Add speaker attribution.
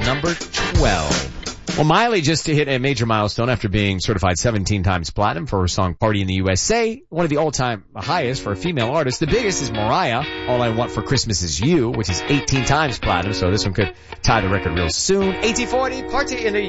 Speaker 1: number 12. Well, Miley just hit a major milestone after being certified 17 times platinum for her song Party in the USA, one of the all-time highest for a female artist. The biggest is Mariah, All I Want for Christmas Is You, which is 18 times platinum, so this one could tie the record real soon. 1840, Party in the